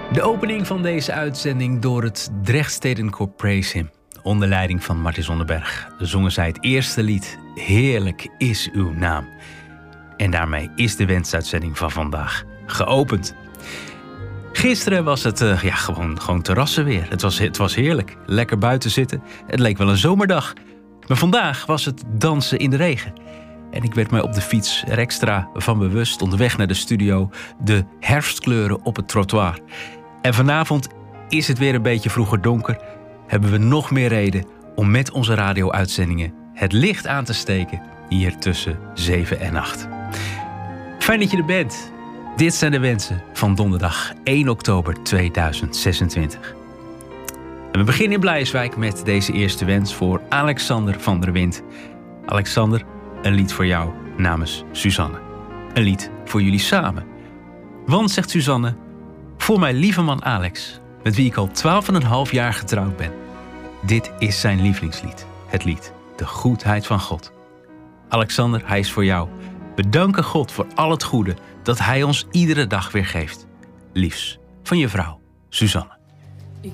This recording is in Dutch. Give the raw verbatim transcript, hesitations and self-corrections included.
De opening van deze uitzending door het Drechtstedenkoor Praise Him. Onder leiding van Martin Zonderberg zongen zij het eerste lied Heerlijk is uw naam. En daarmee is de wensuitzending van vandaag geopend. Gisteren was het uh, ja, gewoon, gewoon terrassen weer. Het was, het was heerlijk. Lekker buiten zitten. Het leek wel een zomerdag. Maar vandaag was het dansen in de regen. En ik werd mij op de fiets er extra van bewust onderweg naar de studio. De herfstkleuren op het trottoir. En vanavond is het weer een beetje vroeger donker. Hebben we nog meer reden om met onze radio-uitzendingen het licht aan te steken hier tussen zeven en acht. Fijn dat je er bent. Dit zijn de wensen van donderdag één oktober tweeduizend zesentwintig. En we beginnen in Blijswijk met deze eerste wens voor Alexander van der Wind. Alexander, een lied voor jou namens Suzanne. Een lied voor jullie samen. Want, zegt Suzanne, voor mijn lieve man Alex, met wie ik al twaalf en een half jaar getrouwd ben. Dit is zijn lievelingslied. Het lied De Goedheid van God. Alexander, hij is voor jou. We danken God voor al het goede dat hij ons iedere dag weer geeft. Liefs van je vrouw, Suzanne.